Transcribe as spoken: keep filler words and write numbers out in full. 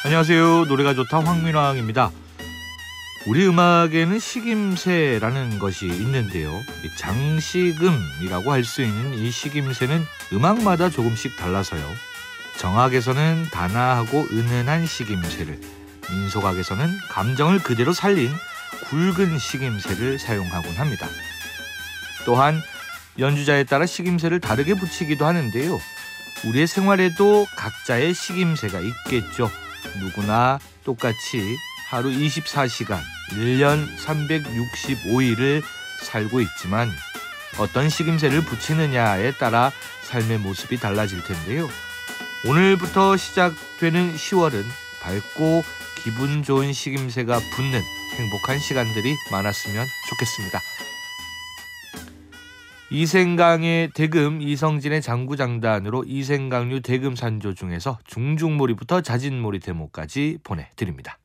안녕하세요. 노래가 좋다 황민왕입니다. 우리 음악에는 식임새라는 것이 있는데요. 장식음이라고 할 수 있는 이 식임새는 음악마다 조금씩 달라서요. 정악에서는 단아하고 은은한 식임새를, 민속악에서는 감정을 그대로 살린 굵은 식임새를 사용하곤 합니다. 또한 연주자에 따라 식임새를 다르게 붙이기도 하는데요. 우리의 생활에도 각자의 식임새가 있겠죠. 누구나 똑같이 하루 이십사 시간, 일 년 삼백육십오 일을 살고 있지만 어떤 식임새를 붙이느냐에 따라 삶의 모습이 달라질 텐데요. 오늘부터 시작되는 시월은 밝고 기분 좋은 식임새가 붙는 행복한 시간들이 많았으면 좋겠습니다. 이생강의 대금, 이성진의 장구장단으로 이생강류 대금산조 중에서 중중모리부터 자진모리 대목까지 보내드립니다.